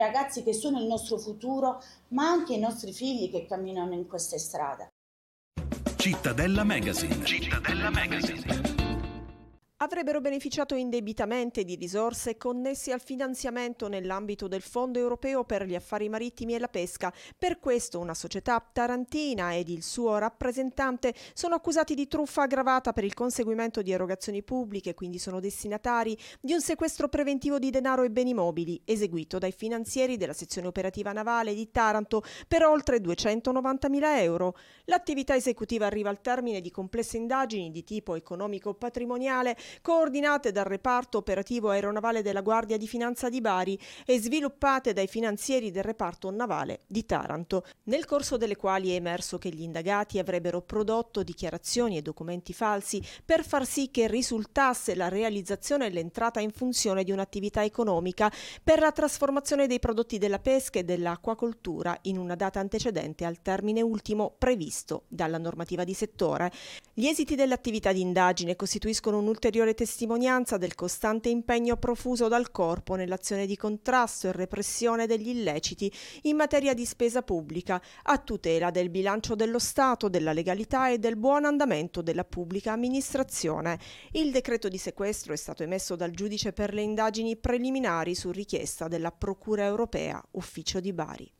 ragazzi che sono il nostro futuro, ma anche i nostri figli che camminano in queste strade. Cittadella Magazine. Cittadella Magazine. Avrebbero beneficiato indebitamente di risorse connesse al finanziamento nell'ambito del Fondo Europeo per gli Affari Marittimi e la Pesca. Per questo una società tarantina ed il suo rappresentante sono accusati di truffa aggravata per il conseguimento di erogazioni pubbliche, quindi sono destinatari di un sequestro preventivo di denaro e beni mobili eseguito dai finanzieri della sezione operativa navale di Taranto per oltre 290.000 euro. L'attività esecutiva arriva al termine di complesse indagini di tipo economico-patrimoniale coordinate dal reparto operativo aeronavale della Guardia di Finanza di Bari e sviluppate dai finanzieri del reparto navale di Taranto, nel corso delle quali è emerso che gli indagati avrebbero prodotto dichiarazioni e documenti falsi per far sì che risultasse la realizzazione e l'entrata in funzione di un'attività economica per la trasformazione dei prodotti della pesca e dell'acquacoltura in una data antecedente al termine ultimo previsto dalla normativa di settore. Gli esiti dell'attività di indagine costituiscono un'ulteriore testimonianza del costante impegno profuso dal Corpo nell'azione di contrasto e repressione degli illeciti in materia di spesa pubblica, a tutela del bilancio dello Stato, della legalità e del buon andamento della pubblica amministrazione. Il decreto di sequestro è stato emesso dal giudice per le indagini preliminari su richiesta della Procura Europea, Ufficio di Bari.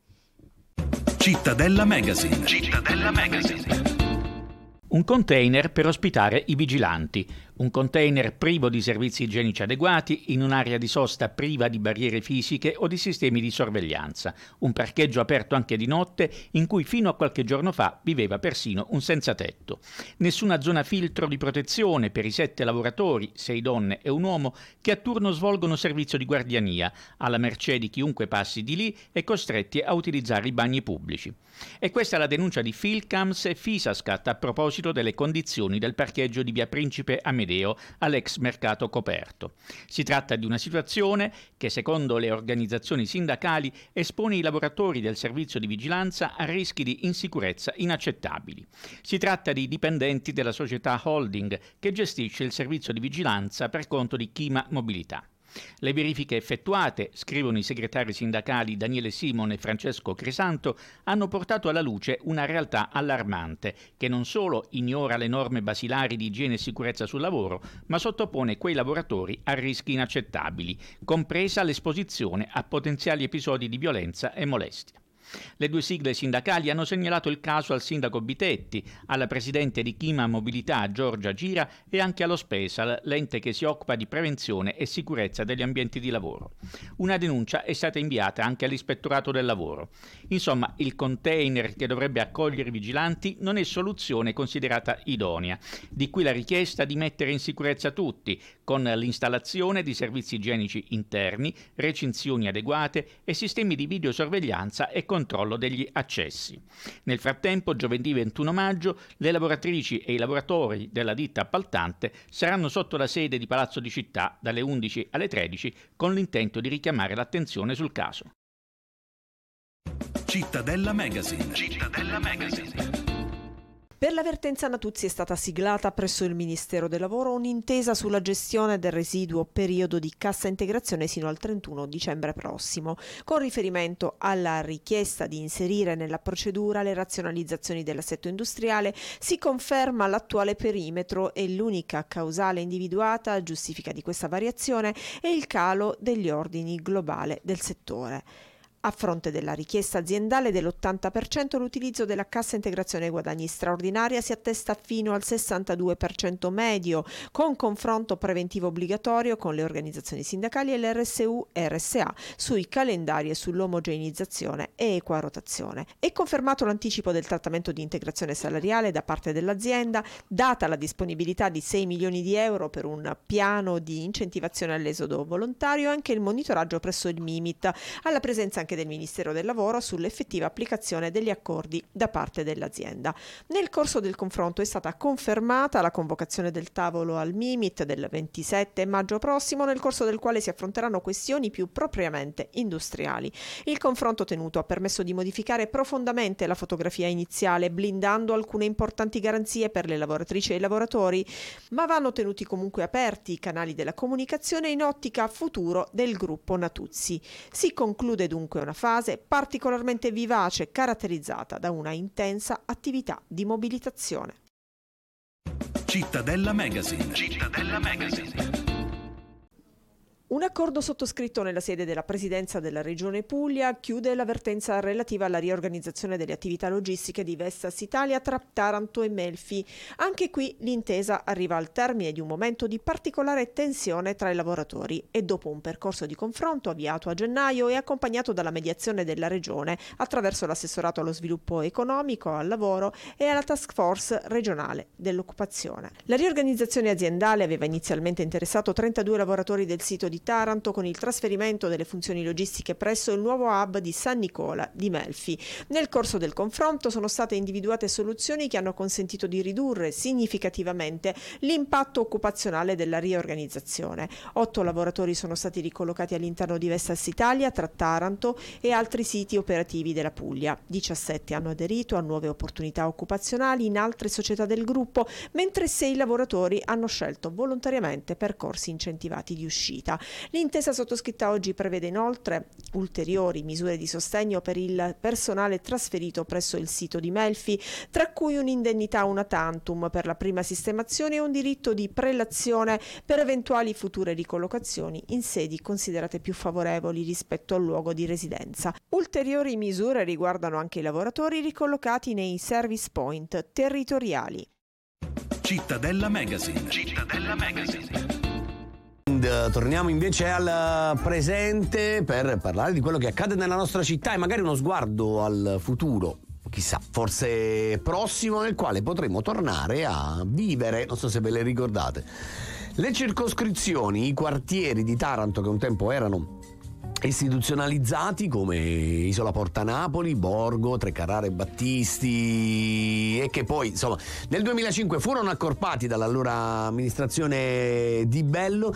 Cittadella Magazine. Cittadella Magazine. Un container per ospitare i vigilanti, un container privo di servizi igienici adeguati in un'area di sosta priva di barriere fisiche o di sistemi di sorveglianza, un parcheggio aperto anche di notte in cui fino a qualche giorno fa viveva persino un senza tetto. Nessuna zona filtro di protezione per i 7 lavoratori, 6 donne e un uomo, che a turno svolgono servizio di guardiania, alla mercé di chiunque passi di lì e costretti a utilizzare i bagni pubblici. E questa è la denuncia di Philcams e Fisascat a proposito delle condizioni del parcheggio di via Principe Amedeo all'ex mercato coperto. Si tratta di una situazione che, secondo le organizzazioni sindacali, espone i lavoratori del servizio di vigilanza a rischi di insicurezza inaccettabili. Si tratta di dipendenti della società holding che gestisce il servizio di vigilanza per conto di Chima Mobilità. Le verifiche effettuate, scrivono i segretari sindacali Daniele Simon e Francesco Crisanto, hanno portato alla luce una realtà allarmante che non solo ignora le norme basilari di igiene e sicurezza sul lavoro, ma sottopone quei lavoratori a rischi inaccettabili, compresa l'esposizione a potenziali episodi di violenza e molestia. Le 2 sigle sindacali hanno segnalato il caso al sindaco Bitetti, alla presidente di Chima Mobilità Giorgia Gira e anche allo Spesal, l'ente che si occupa di prevenzione e sicurezza degli ambienti di lavoro. Una denuncia è stata inviata anche all'Ispettorato del Lavoro. Insomma, il container che dovrebbe accogliere i vigilanti non è soluzione considerata idonea. Di qui la richiesta di mettere in sicurezza tutti, con l'installazione di servizi igienici interni, recinzioni adeguate e sistemi di videosorveglianza e controllo degli accessi. Nel frattempo, giovedì 21 maggio, le lavoratrici e i lavoratori della ditta appaltante saranno sotto la sede di Palazzo di Città dalle 11 alle 13 con l'intento di richiamare l'attenzione sul caso. Cittadella Magazine. Cittadella Magazine. Per la vertenza Natuzzi è stata siglata presso il Ministero del Lavoro un'intesa sulla gestione del residuo periodo di cassa integrazione sino al 31 dicembre prossimo, con riferimento alla richiesta di inserire nella procedura le razionalizzazioni dell'assetto industriale. Si conferma l'attuale perimetro e l'unica causale individuata a giustifica di questa variazione è il calo degli ordini globale del settore. A fronte della richiesta aziendale dell'80%, l'utilizzo della cassa integrazione guadagni straordinaria si attesta fino al 62% medio, con confronto preventivo obbligatorio con le organizzazioni sindacali e l'RSU e RSA sui calendari e sull'omogeneizzazione e equa rotazione. È confermato l'anticipo del trattamento di integrazione salariale da parte dell'azienda, data la disponibilità di 6 milioni di euro per un piano di incentivazione all'esodo volontario e anche il monitoraggio presso il MIMIT, alla presenza anche anche del Ministero del Lavoro sull'effettiva applicazione degli accordi da parte dell'azienda. Nel corso del confronto è stata confermata la convocazione del tavolo al Mimit del 27 maggio prossimo, nel corso del quale si affronteranno questioni più propriamente industriali. Il confronto tenuto ha permesso di modificare profondamente la fotografia iniziale, blindando alcune importanti garanzie per le lavoratrici e i lavoratori, ma vanno tenuti comunque aperti i canali della comunicazione in ottica futuro del gruppo Natuzzi. Si conclude dunque una fase particolarmente vivace, caratterizzata da una intensa attività di mobilitazione. Cittadella Magazine. Cittadella Magazine. Un accordo sottoscritto nella sede della Presidenza della Regione Puglia chiude l'avvertenza relativa alla riorganizzazione delle attività logistiche di Vestas Italia tra Taranto e Melfi. Anche qui l'intesa arriva al termine di un momento di particolare tensione tra i lavoratori e dopo un percorso di confronto avviato a gennaio e accompagnato dalla mediazione della Regione attraverso l'assessorato allo sviluppo economico, al lavoro e alla task force regionale dell'occupazione. La riorganizzazione aziendale aveva inizialmente interessato 32 lavoratori del sito di Taranto, con il trasferimento delle funzioni logistiche presso il nuovo hub di San Nicola di Melfi. Nel corso del confronto sono state individuate soluzioni che hanno consentito di ridurre significativamente l'impatto occupazionale della riorganizzazione. 8 lavoratori sono stati ricollocati all'interno di Vestas Italia tra Taranto e altri siti operativi della Puglia. 17 hanno aderito a nuove opportunità occupazionali in altre società del gruppo, mentre 6 lavoratori hanno scelto volontariamente percorsi incentivati di uscita. L'intesa sottoscritta oggi prevede inoltre ulteriori misure di sostegno per il personale trasferito presso il sito di Melfi, tra cui un'indennità una tantum per la prima sistemazione e un diritto di prelazione per eventuali future ricollocazioni in sedi considerate più favorevoli rispetto al luogo di residenza. Ulteriori misure riguardano anche i lavoratori ricollocati nei service point territoriali. Cittadella Magazine. Cittadella Magazine. Torniamo invece al presente per parlare di quello che accade nella nostra città e magari uno sguardo al futuro, chissà, forse prossimo, nel quale potremo tornare a vivere, non so se ve le ricordate, le circoscrizioni, i quartieri di Taranto che un tempo erano istituzionalizzati come Isola Porta Napoli, Borgo, Trecarrara Battisti, e che poi insomma nel 2005 furono accorpati dall'allora amministrazione Di Bello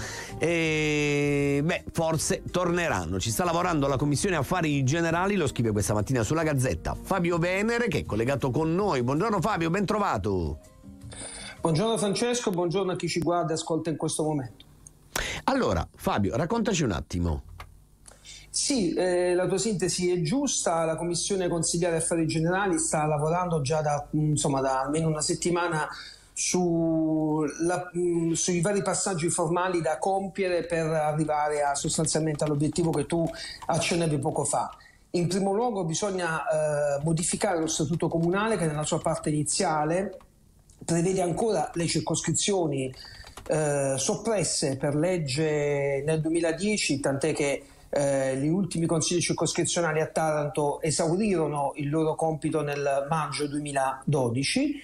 e forse torneranno. Ci sta lavorando la Commissione Affari Generali, lo scrive questa mattina sulla Gazzetta Fabio Venere, che è collegato con noi. Buongiorno Fabio, ben trovato. Buongiorno Francesco, buongiorno a chi ci guarda e ascolta in questo momento. Allora Fabio, raccontaci un attimo. Sì, la tua sintesi è giusta. La Commissione Consigliare Affari Generali sta lavorando già da almeno una settimana sui vari passaggi formali da compiere per arrivare sostanzialmente all'obiettivo che tu accennavi poco fa. In primo luogo bisogna modificare lo Statuto Comunale, che nella sua parte iniziale prevede ancora le circoscrizioni soppresse per legge nel 2010, tant'è che gli ultimi consigli circoscrizionali a Taranto esaurirono il loro compito nel maggio 2012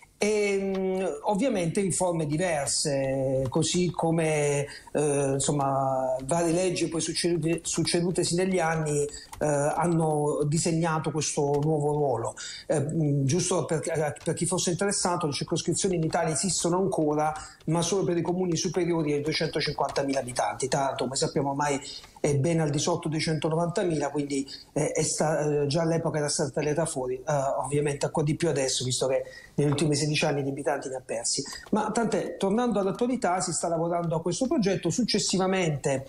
e ovviamente in forme diverse, così come varie leggi poi succedutesi negli anni hanno disegnato questo nuovo ruolo. Giusto per chi fosse interessato, le circoscrizioni in Italia esistono ancora, ma solo per i comuni superiori ai 250.000 abitanti. Taranto, come sappiamo, ormai è ben al di sotto dei 190.000, quindi già all'epoca era stata tagliata fuori, ovviamente ancora di più adesso, visto che negli ultimi 16 anni di abitanti ne ha persi. Ma tant'è, tornando all'attualità, si sta lavorando a questo progetto. Successivamente,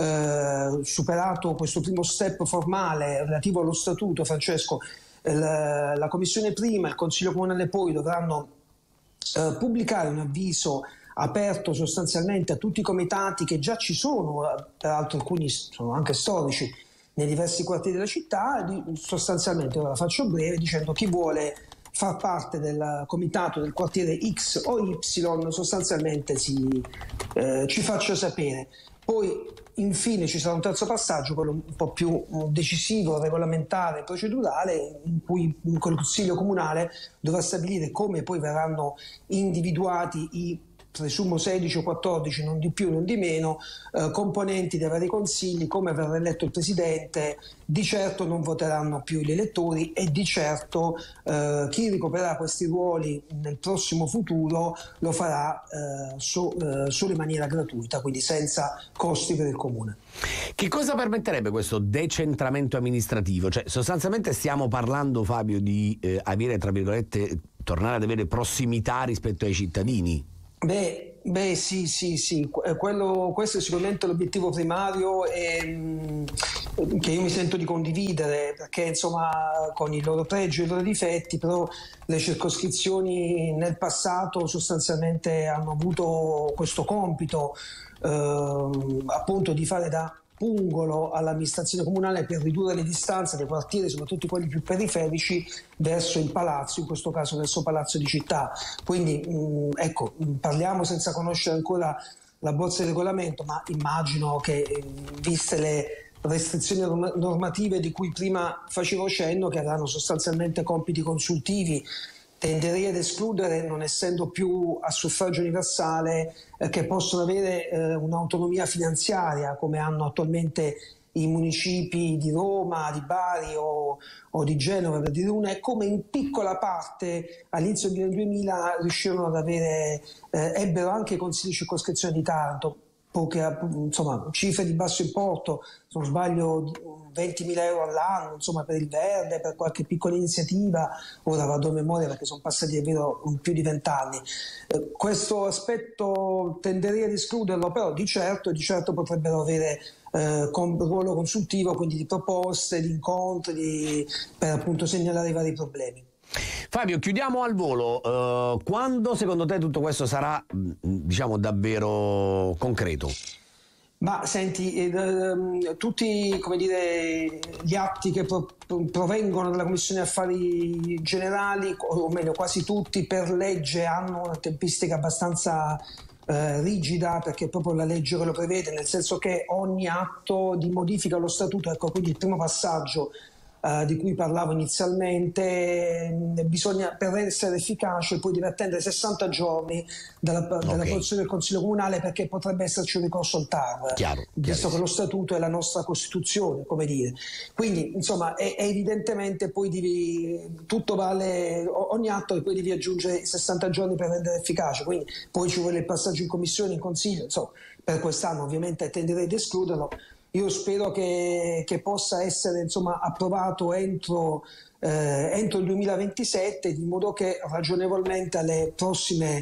superato questo primo step formale relativo allo statuto, Francesco, la Commissione prima e il Consiglio Comunale poi dovranno pubblicare un avviso aperto sostanzialmente a tutti i comitati che già ci sono, peraltro alcuni sono anche storici nei diversi quartieri della città, sostanzialmente, ora la faccio breve, dicendo chi vuole far parte del comitato del quartiere X o Y sostanzialmente ci faccia sapere. Poi infine ci sarà un terzo passaggio, quello un po' più decisivo, regolamentare, procedurale, in cui il Consiglio Comunale dovrà stabilire come poi verranno individuati i presumo 16 o 14, non di più non di meno, componenti dei vari consigli. Come verrà eletto il presidente, di certo non voteranno più gli elettori, e di certo chi ricoprirà questi ruoli nel prossimo futuro lo farà solo in maniera gratuita, quindi senza costi per il comune. Che cosa permetterebbe questo decentramento amministrativo? Cioè, sostanzialmente stiamo parlando, Fabio, di avere, tra virgolette, tornare ad avere prossimità rispetto ai cittadini? Beh, sì. Questo è sicuramente l'obiettivo primario, che io mi sento di condividere, perché insomma, con i loro pregi e i loro difetti, però le circoscrizioni nel passato sostanzialmente hanno avuto questo compito, appunto, di fare da pungolo all'amministrazione comunale per ridurre le distanze dei quartieri, soprattutto quelli più periferici, verso il palazzo, in questo caso verso Palazzo di Città. Quindi parliamo senza conoscere ancora la bozza di regolamento, ma immagino che, viste le restrizioni normative di cui prima facevo cenno, che avranno sostanzialmente compiti consultivi, tenderei ad escludere, non essendo più a suffragio universale, che possono avere un'autonomia finanziaria come hanno attualmente i municipi di Roma, di Bari o di Genova, per dire una, e come in piccola parte all'inizio del 2000 riuscirono ad avere, ebbero anche i consigli di circoscrizione di Taranto, insomma, cifre di basso importo, se non sbaglio 20.000 euro all'anno, insomma, per il verde, per qualche piccola iniziativa. Ora vado a memoria perché sono passati davvero più di 20 anni. Questo aspetto tenderei ad escluderlo, però di certo potrebbero avere ruolo consultivo, quindi di proposte, di incontri, per appunto segnalare i vari problemi. Fabio, chiudiamo al volo. Quando secondo te tutto questo sarà, diciamo, davvero concreto? Ma senti, tutti, come dire, gli atti che provengono dalla Commissione Affari Generali, o meglio quasi tutti, per legge hanno una tempistica abbastanza rigida, perché proprio la legge che lo prevede, nel senso che ogni atto di modifica allo statuto, ecco, quindi il primo passaggio di cui parlavo inizialmente, bisogna, per essere efficace, poi deve attendere 60 giorni dall'approvazione del Consiglio Comunale, perché potrebbe esserci un ricorso al TAR, visto che lo statuto è la nostra Costituzione, come dire. Quindi insomma è evidentemente poi tutto vale, ogni atto, e poi devi aggiungere 60 giorni per rendere efficace, quindi poi ci vuole il passaggio in Commissione, in Consiglio, insomma, per quest'anno ovviamente tenderei ad escluderlo. Io spero che possa essere, insomma, approvato entro il 2027, di modo che ragionevolmente alle prossime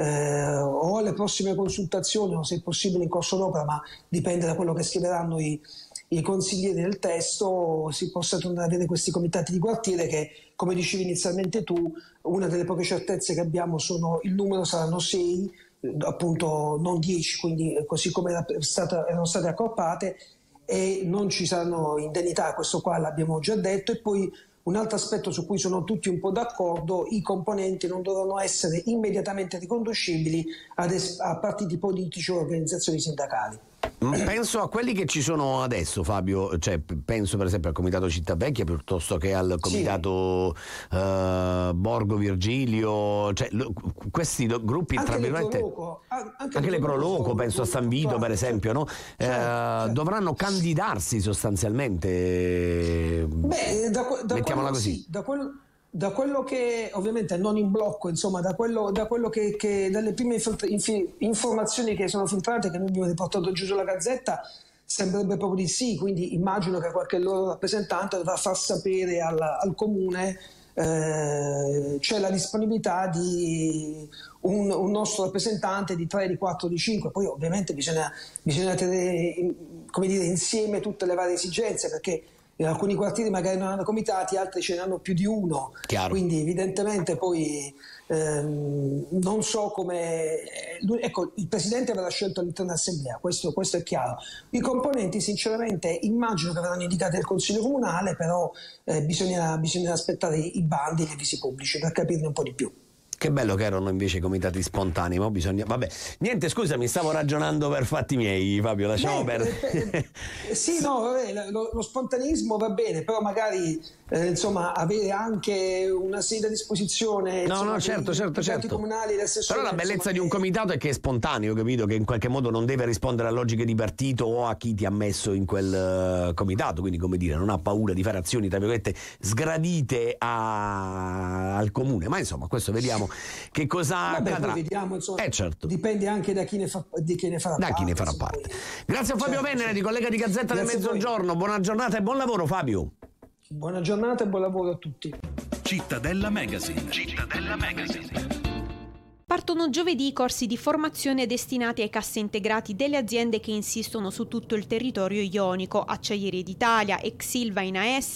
consultazioni, o se possibile in corso d'opera, ma dipende da quello che scriveranno i consiglieri del testo, si possa tornare ad avere questi comitati di quartiere che, come dicevi inizialmente tu, una delle poche certezze che abbiamo sono il numero, saranno 6, appunto non 10, quindi così come erano state accorpate, e non ci saranno indennità, questo qua l'abbiamo già detto. E poi un altro aspetto su cui sono tutti un po' d'accordo: i componenti non dovranno essere immediatamente riconducibili a partiti politici o organizzazioni sindacali. Penso a quelli che ci sono adesso, Fabio, cioè penso per esempio al Comitato Città Vecchia piuttosto che al Comitato Borgo Virgilio, cioè questi gruppi, anche tra virgolette, anche le Pro Loco, penso a San Vito, per esempio, no? Certo. Dovranno candidarsi sostanzialmente. Mettiamola così. Sì, da quello che, ovviamente non in blocco, insomma, da quello che dalle prime informazioni che sono filtrate, che noi abbiamo riportato giù sulla Gazzetta, sembrerebbe proprio di sì. Quindi immagino che qualche loro rappresentante dovrà far sapere al comune c'è la disponibilità di un nostro rappresentante, di 3, di 4, di 5. Poi ovviamente bisogna tenere, come dire, insieme tutte le varie esigenze, perché in alcuni quartieri magari non hanno comitati, altri ce ne hanno più di uno. Chiaro. Quindi evidentemente poi non so come. Ecco, il presidente verrà scelto all'interno dell'assemblea, questo è chiaro. I componenti sinceramente immagino che verranno indicati dal Consiglio Comunale, però bisogna aspettare i bandi e gli avvisi pubblici per capirne un po' di più. Che bello che erano invece i comitati spontanei, ma bisogna... Vabbè, niente, scusami, stavo ragionando per fatti miei, Fabio, lasciamo perdere. Sì, no, vabbè, lo spontaneismo va bene, però magari insomma avere anche una sede a disposizione, insomma, certo. comunali dell'assessore. Però la bellezza di un comitato è che è spontaneo, capito? Che in qualche modo non deve rispondere a logiche di partito o a chi ti ha messo in quel comitato, quindi come dire, non ha paura di fare azioni, tra virgolette, sgradite al comune, ma insomma questo vediamo che cosa accadrà. Vediamo, insomma, certo. Dipende anche da chi ne farà parte. Grazie a Fabio Venere, collega di Gazzetta del Mezzogiorno. Buona giornata e buon lavoro, Fabio. Buona giornata e buon lavoro a tutti. Cittadella Magazine. Partono giovedì i corsi di formazione destinati ai cassaintegrati delle aziende che insistono su tutto il territorio ionico: Acciaierie d'Italia, Ex Ilva in AS,